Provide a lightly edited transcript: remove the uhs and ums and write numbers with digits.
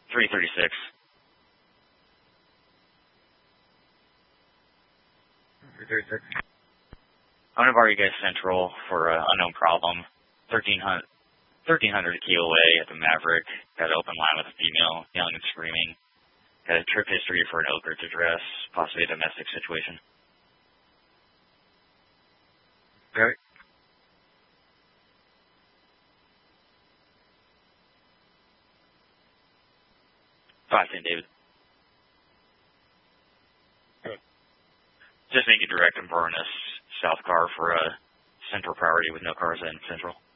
336. I'm going to borrow you guys Central for an unknown problem. 1300 key away at the Maverick. Got an open line with a female, yelling and screaming. Got a trip history for an Oak Ridge address, possibly a domestic situation. Okay. David. Just make a direct and burn us south car for a Central priority with no cars in Central.